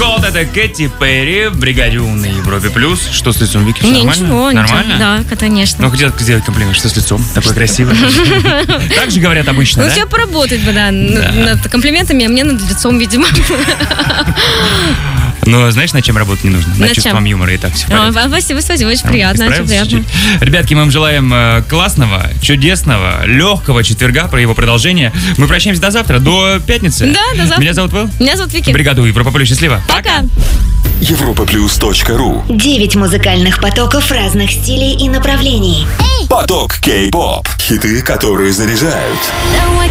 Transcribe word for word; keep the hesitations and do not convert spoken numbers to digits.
Cold, это Кэти Перри в бригаде У на Европе плюс. Что с лицом, Вики? Все Не, нормально? ничего, Нормально? ничего. Да, конечно. Ну, хотел сделать комплимент, что с лицом. Такой красивый. Так же говорят обычно, Ну, да? все поработать бы, да, над комплиментами, а мне над лицом, видимо. Но знаешь, над чем работать не нужно? Над Над чувством чем? юмора, и так все в А, порядке. Спасибо, спасибо, очень приятно, очень Исправился приятно. чуть-чуть? Ребятки, мы вам желаем э, классного, чудесного, легкого четверга, про его продолжение. Мы прощаемся до завтра, до пятницы. Да, до завтра. Меня зовут Вэл. Меня зовут Вики. Бригаду Европа Плюс. Счастливо. Пока. европа плюс точка ру. Девять музыкальных потоков разных стилей и направлений. Поток кей-поп. Хиты, которые заряжают.